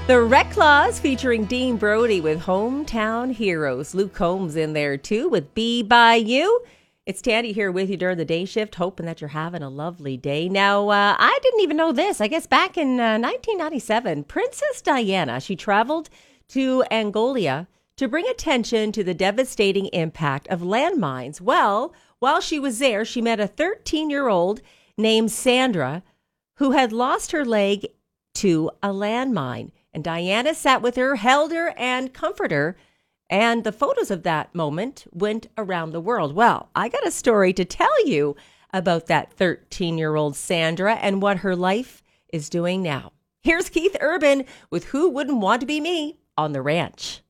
The Rec Claws featuring Dean Brody with Hometown Heroes. Luke Combs in there too with Be By You. It's Tandy here with you during the day shift, hoping that you're having a lovely day. Now, I didn't even know this. I guess back in 1997, Princess Diana, she traveled to Angola to bring attention to the devastating impact of landmines. Well, while she was there, she met a 13-year-old named Sandra who had lost her leg to a landmine. And Diana sat with her, held her, and comforted her. And the photos of that moment went around the world. Well, I got a story to tell you about that 13-year-old Sandra and what her life is doing now. Here's Keith Urban with Who Wouldn't Want to Be Me on The Ranch.